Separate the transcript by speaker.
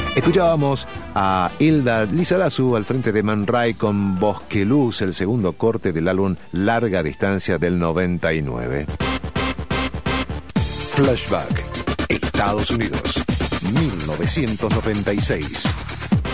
Speaker 1: Escuchábamos a Hilda Lizarazu al frente de Man Ray con Bosque Luz, el segundo corte del álbum Larga Distancia del 99. Flashback, Estados Unidos, 1996.